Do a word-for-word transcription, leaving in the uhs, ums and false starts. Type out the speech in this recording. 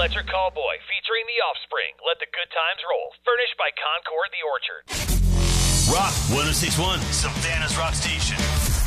Electric Callboy featuring The Offspring. Let the good times roll. Furnished by Concord The Orchard. Rock one oh six point one, Savannah's Rock Station.